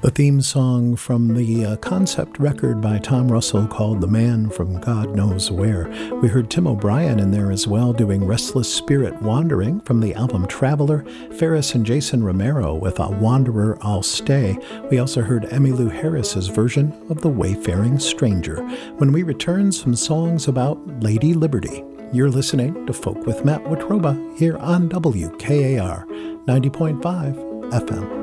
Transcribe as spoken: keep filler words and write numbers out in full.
The theme song from the uh, concept record by Tom Russell called The Man from God Knows Where. We heard Tim O'Brien in there as well doing Restless Spirit Wandering from the album Traveler, Ferris and Jason Romero with A Wanderer I'll Stay. We also heard Emmylou Harris's version of The Wayfaring Stranger. When we return, some songs about Lady Liberty. You're listening to Folk with Matt Watroba here on W K A R ninety point five F M.